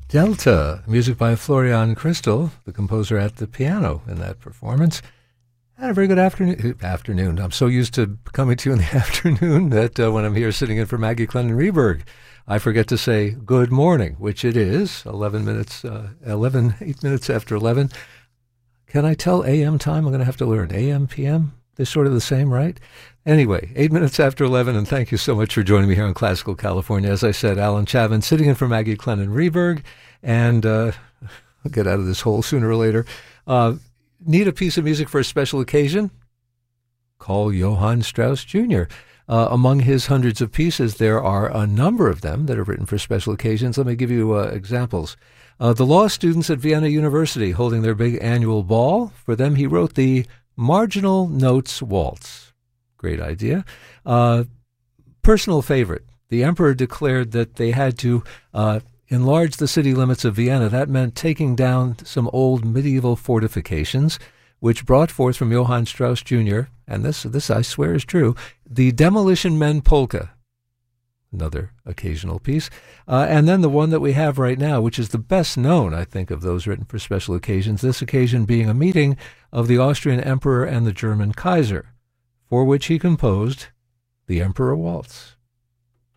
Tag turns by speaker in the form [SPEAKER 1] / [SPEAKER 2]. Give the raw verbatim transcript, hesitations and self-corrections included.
[SPEAKER 1] Delta, music by Florian Crystal, the composer at the piano in that performance. And a very good afternoon. Afternoon. I'm so used to coming to you in the afternoon that uh, when I'm here sitting in for Maggie Clennon Reberg, I forget to say good morning, which it is, eleven minutes, uh, eleven, eight minutes after eleven. Can I tell A M time? I'm going to have to learn. A M, P M? They're sort of the same, right? Anyway, eight minutes after eleven, and thank you so much for joining me here on Classical California. As I said, Alan Chapman sitting in for Maggie Clennon Reberg, and uh, I'll get out of this hole sooner or later. Uh, need a piece of music for a special occasion? Call Johann Strauss Junior Uh, among his hundreds of pieces, there are a number of them that are written for special occasions. Let me give you uh, examples. Uh, the law students at Vienna University holding their big annual ball. For them, he wrote the Marginal Notes Waltz. Great idea. Uh, personal favorite. The emperor declared that they had to uh, enlarge the city limits of Vienna. That meant taking down some old medieval fortifications, which brought forth from Johann Strauss Junior, and this, this I swear is true, the Demolition Men Polka, another occasional piece, uh, and then the one that we have right now, which is the best known, I think, of those written for special occasions, this occasion being a meeting of the Austrian Emperor and the German Kaiser, for which he composed the Emperor Waltz.